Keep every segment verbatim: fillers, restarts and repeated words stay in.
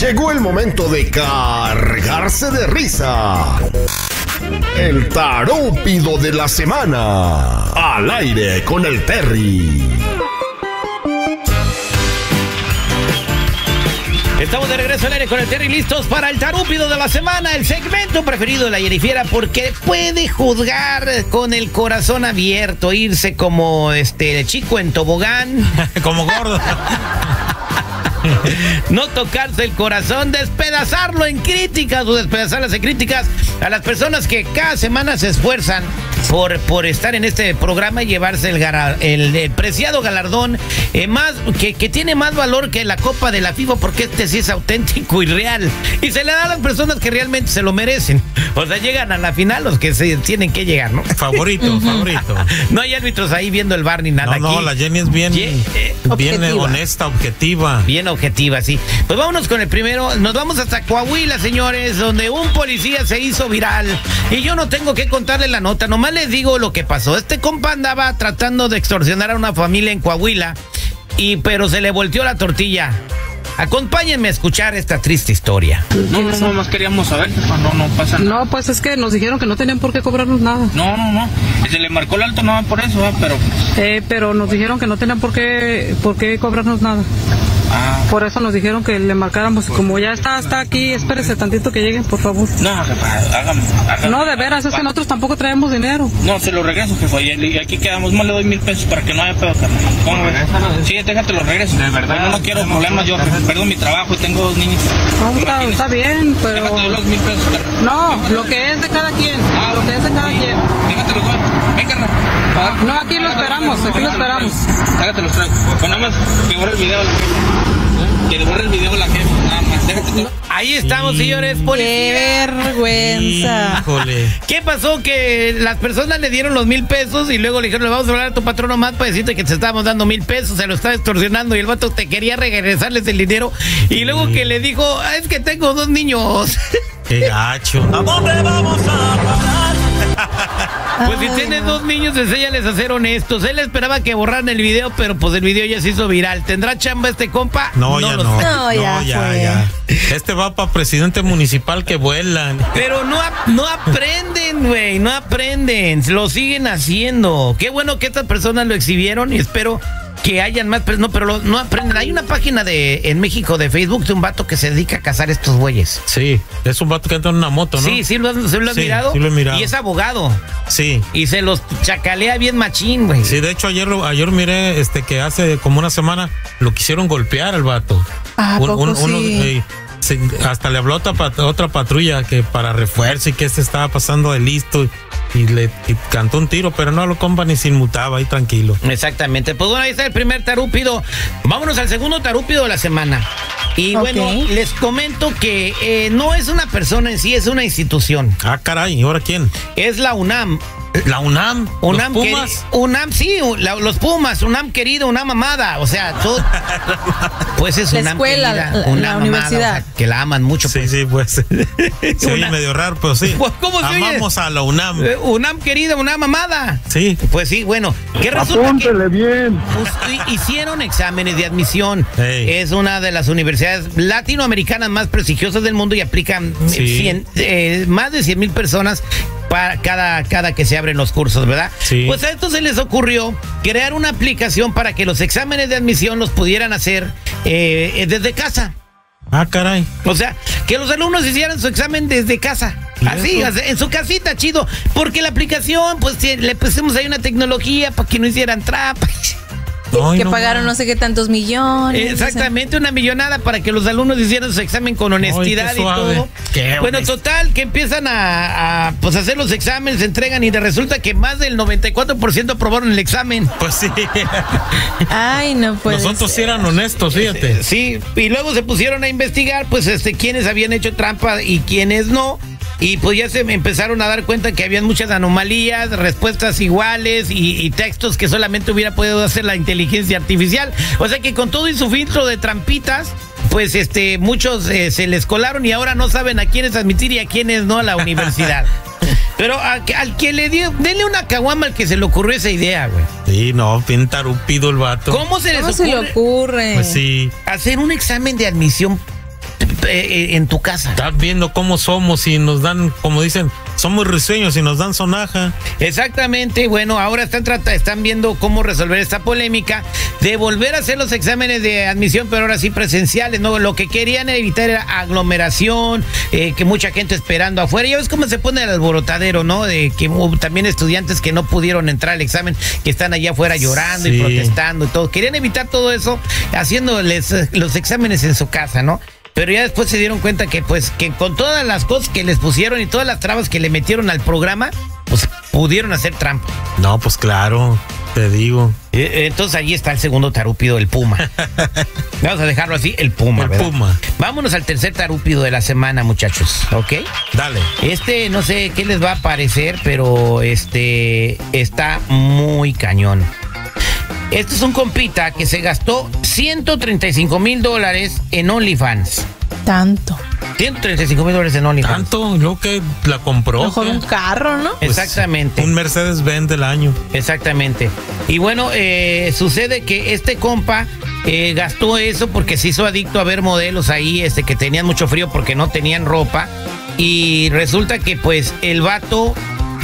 Llegó el momento de cargarse de risa. El tarúpido de la semana. Al aire con el Terry. Estamos de regreso al aire con el Terry, listos para el tarúpido de la semana, el segmento preferido de la Yerifiera, porque puede juzgar con el corazón abierto, irse como este chico en tobogán, como gordo. No tocarse el corazón, despedazarlo en críticas o despedazarlas en críticas a las personas que cada semana se esfuerzan por, por estar en este programa y llevarse el, el, el preciado galardón eh, más que, que tiene más valor que la Copa de la FIFA, porque este sí es auténtico y real y se le da a las personas que realmente se lo merecen. O sea, llegan a la final los que se tienen que llegar, ¿no? Favorito, favorito. No hay árbitros ahí viendo el bar ni nada. No, aquí. No, la Jenny es bien, Ye eh, bien honesta, objetiva. Bien objetiva, sí. Pues vámonos con el primero. Nos vamos hasta Coahuila, señores, donde un policía se hizo viral. Y yo no tengo que contarle la nota, nomás les digo lo que pasó. Este compa andaba tratando de extorsionar a una familia en Coahuila, y pero se le volteó la tortilla. Acompáñenme a escuchar esta triste historia. No, no, no, más queríamos saber, no, no pasa nada. No, pues es que nos dijeron que no tenían por qué cobrarnos nada. No, no, no, se le marcó el alto nada por eso, ¿eh? pero... Eh, pero nos dijeron que no tenían por qué, por qué cobrarnos nada. Ah. Por eso nos dijeron que le marcáramos. Como ya está, está aquí, espérese tantito que lleguen, por favor. No, jefa, hágame, hágame. No, de veras, es que nosotros tampoco traemos dinero. No, se lo regreso, jefa, y aquí quedamos, más le doy mil pesos para que no haya pedo, carnal. ¿Cómo ves? Sí, déjate los regreso. De verdad. No, no quiero problemas, yo perdón mi trabajo y tengo dos niños. No, está, está bien, pero... Déjate los mil pesos, carnal. No, lo que es de cada quien, Ah, lo que es de cada sí. quien. Déjate los doy. Ven, carnal. Ah, No, aquí lo esperamos, aquí lo esperamos. Déjate los traigo. Pues nada más que borre el video. Que borre el video la jefa, nada más. Déjate. Ahí estamos, señores policías. ¡Qué vergüenza! Híjole. ¿Qué pasó? Que las personas le dieron los mil pesos y luego le dijeron, le vamos a hablar a tu patrón nomás para decirte que te estábamos dando mil pesos, se lo estaba extorsionando y el vato te quería regresarles el dinero y luego que le dijo, ah, es que tengo dos niños. ¡Qué gacho! ¿A dónde vamos a parar? Pues si tienes dos niños, enséñales a ser honestos. Él esperaba que borraran el video, pero pues el video ya se hizo viral. ¿Tendrá chamba este compa? No, ya lo no. sé. No, ya ya, fue. ya. Este va para presidente municipal que vuelan. Pero no, no aprenden, güey, no aprenden. Lo siguen haciendo. Qué bueno que estas personas lo exhibieron y espero que hayan más, pero no, pero lo, no aprenden. Hay una página de en México de Facebook de un vato que se dedica a cazar estos güeyes. Sí, es un vato que anda en una moto, ¿no? Sí, sí lo, has- ¿sí lo has Sí, mirado? sí lo he mirado. Y es abogado. Sí. Y se los chacalea bien machín, güey. Sí, de hecho ayer lo- ayer miré este que hace como una semana lo quisieron golpear al vato. ¿A poco sí? eh, se- hasta le habló a otra, pat- otra patrulla que para refuerzo y que este estaba pasando de listo y le y cantó un tiro, pero no lo compa ni se inmutaba ahí tranquilo. Exactamente. Pues bueno, ahí está el primer tarúpido. Vámonos al segundo tarúpido de la semana. Y Ok. bueno, les comento que eh, no es una persona en sí, es una institución. Ah, caray, ¿y ahora quién? Es la UNAM. La UNAM. UNAM, los queri- Pumas. UNAM, sí, la- los Pumas, UNAM querido, UNAM amada, o sea, todo, pues es La UNAM escuela, querida, la- la UNAM amada, universidad. o sea, que la aman mucho. Sí, Pues. sí, pues. Se oye Una- medio raro, pero sí. ¿Cómo se oye? Amamos a la UNAM. Eh, UNAM querida, UNAM amada. Sí. Pues sí, bueno, ¿qué resulta? Apúntele bien. Pues, hi- hicieron exámenes de admisión. Ey. Es una de las universidades latinoamericanas más prestigiosas del mundo y aplican Sí. cien, eh, más de cien mil personas para cada, cada que se abren los cursos, ¿verdad? Sí. Pues a esto se les ocurrió crear una aplicación para que los exámenes de admisión los pudieran hacer eh, eh, desde casa. Ah, caray. O sea, que los alumnos hicieran su examen desde casa. ¿Y Así, eso? en su casita, chido. Porque la aplicación, pues sí, le pusimos ahí una tecnología para que no hicieran trampas. Ay, Que no, pagaron no sé qué tantos millones. Exactamente, una millonada para que los alumnos hicieran su examen con honestidad Ay, qué y suave. todo. Qué Bueno, honesto. total, que empiezan a, a, pues, hacer los exámenes, se entregan y de resulta que más del noventa y cuatro por ciento aprobaron el examen. Pues sí. Ay, no puede Nosotros sí ser. eran honestos, fíjate. Sí, y luego se pusieron a investigar, pues, este, quiénes habían hecho trampa y quiénes no. Y pues ya se me empezaron a dar cuenta que habían muchas anomalías, respuestas iguales y, y textos que solamente hubiera podido hacer la inteligencia artificial. O sea que con todo y su filtro de trampitas, pues este muchos eh, se les colaron y ahora no saben a quiénes admitir y a quiénes no a la universidad. Pero a- al que le dio, denle una caguama al que se le ocurrió esa idea, güey. Sí, no, bien tarupido el vato. ¿Cómo se les ¿Cómo se ocurre, le ocurre? Pues sí. hacer un examen de admisión eh, en tu casa. Estás viendo cómo somos y nos dan, como dicen, somos risueños y nos dan sonaja. Exactamente, bueno, ahora están trata, están viendo cómo resolver esta polémica de volver a hacer los exámenes de admisión, pero ahora sí presenciales, ¿no? Lo que querían evitar era aglomeración, eh, que mucha gente esperando afuera. Ya ves cómo se pone el alborotadero, ¿no? De que hubo también estudiantes que no pudieron entrar al examen, que están allá afuera llorando sí. y protestando y todo. Querían evitar todo eso haciéndoles los exámenes en su casa, ¿no? Pero ya después se dieron cuenta que pues que con todas las cosas que les pusieron y todas las trabas que le metieron al programa, pues pudieron hacer trampa. No, pues claro, te digo. Eh, entonces ahí está el segundo tarúpido, el Puma. Vamos a dejarlo así, el Puma, El ¿verdad? Puma. Vámonos al tercer tarúpido de la semana, muchachos, ¿ok? Dale. Este, no sé qué les va a parecer, pero este está muy cañón. Este es un compita que se gastó ciento treinta y cinco mil dólares en OnlyFans. Tanto. ciento treinta y cinco mil dólares en OnlyFans. Tanto, lo que la compró. Mejor un carro, ¿no? Pues, exactamente. Un Mercedes-Benz del año. Exactamente. Y bueno, eh, sucede que este compa eh, gastó eso porque se hizo adicto a ver modelos ahí este, que tenían mucho frío porque no tenían ropa. Y resulta que pues el vato...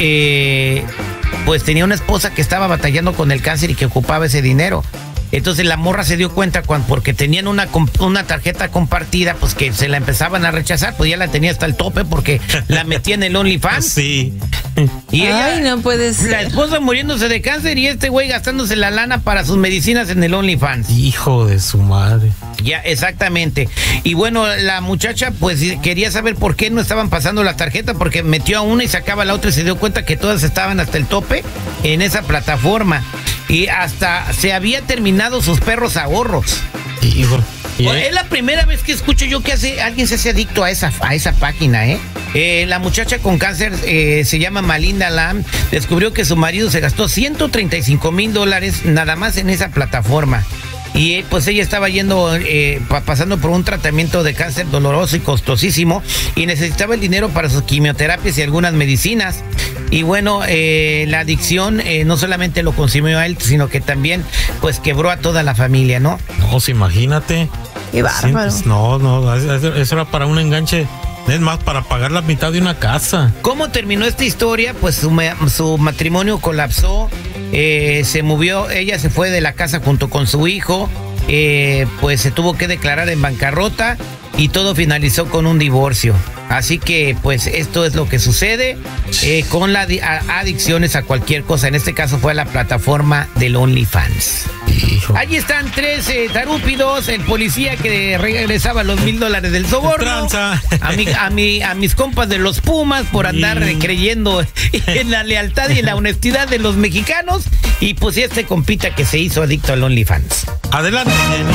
Eh, pues tenía una esposa que estaba batallando con el cáncer y que ocupaba ese dinero. Entonces la morra se dio cuenta cuando, porque tenían una, una tarjeta compartida, pues que se la empezaban a rechazar, pues ya la tenía hasta el tope porque la metía en el OnlyFans. Sí. Y ella, ay, no puede ser. La esposa muriéndose de cáncer y este güey gastándose la lana para sus medicinas en el OnlyFans. Hijo de su madre. Ya, exactamente. Y bueno, la muchacha pues quería saber por qué no estaban pasando la tarjeta, porque metió a una y sacaba la otra y se dio cuenta que todas estaban hasta el tope en esa plataforma. Y hasta se había terminado sus perros ahorros. Hijo. Bueno, es la primera vez que escucho yo que hace, alguien se hace adicto a esa, a esa página, ¿eh? Eh, la muchacha con cáncer eh, se llama Malinda Lam, descubrió que su marido se gastó ciento treinta y cinco mil dólares nada más en esa plataforma. Y pues ella estaba yendo, eh, pasando por un tratamiento de cáncer doloroso y costosísimo y necesitaba el dinero para sus quimioterapias y algunas medicinas. Y bueno, eh, la adicción eh, no solamente lo consumió a él, sino que también pues quebró a toda la familia, ¿no? No, pues, imagínate. Qué bárbaro. No, no, eso era para un enganche. Es más, para pagar la mitad de una casa. ¿Cómo terminó esta historia? Pues su, su matrimonio colapsó, eh, se movió, ella se fue de la casa junto con su hijo, eh, pues se tuvo que declarar en bancarrota y todo finalizó con un divorcio. Así que pues esto es lo que sucede eh, con las adicciones a cualquier cosa. En este caso fue a la plataforma del OnlyFans. Hijo. Ahí están tres eh, tarúpidos, el policía que regresaba los mil dólares del soborno, a, mi, a, mi, a mis compas de los Pumas por andar sí. creyendo en la lealtad y en la honestidad de los mexicanos, y pues este compita que se hizo adicto al OnlyFans. Adelante, Jenny.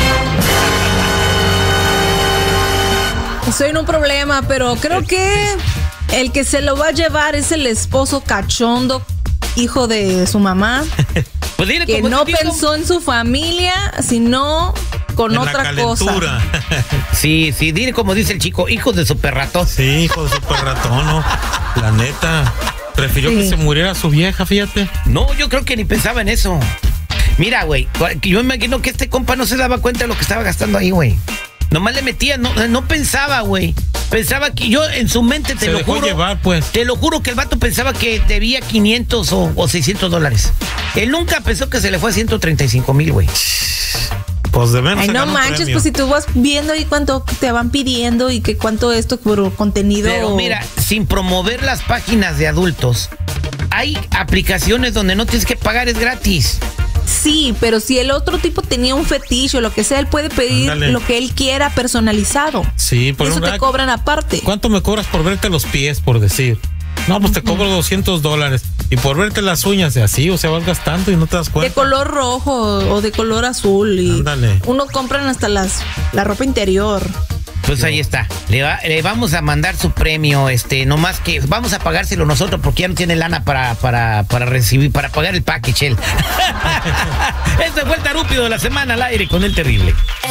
Estoy en un problema, pero creo que el que se lo va a llevar es el esposo cachondo, hijo de su mamá, pues dile, que no pensó en su familia, sino con en otra cosa. Sí, sí, dile como dice el chico, hijos de super ratón. Sí, hijo de super ratón, no. La neta, prefirió sí. que se muriera su vieja, fíjate. No, yo creo que ni pensaba en eso. Mira, güey, yo me imagino que este compa no se daba cuenta de lo que estaba gastando ahí, güey. Nomás le metía, no, no pensaba, güey. Pensaba que yo en su mente, te se lo dejó juro. llevar, pues. Te lo juro que el vato pensaba que debía quinientos o, o seiscientos dólares. Él nunca pensó que se le fue a ciento treinta y cinco mil, güey. Pues de menos. Ay, no manches, premio. Pues si tú vas viendo ahí cuánto te van pidiendo y que cuánto esto por contenido. Pero mira, sin promover las páginas de adultos, hay aplicaciones donde no tienes que pagar, es gratis. Sí, pero si el otro tipo tenía un fetiche o lo que sea, él puede pedir Ándale. Lo que él quiera personalizado. Sí, por eso un... te cobran aparte. ¿Cuánto me cobras por verte los pies, por decir? No, pues te cobro doscientos dólares. Y por verte las uñas de así, o sea, vas gastando y no te das cuenta. De color rojo o de color azul. Y Ándale. Uno compran hasta las la ropa interior. Pues ahí está, le, va, le vamos a mandar su premio, este, nomás que vamos a pagárselo nosotros porque ya no tiene lana para, para, para recibir, para pagar el package él. Este fue el tarúpido de la semana al aire con el terrible.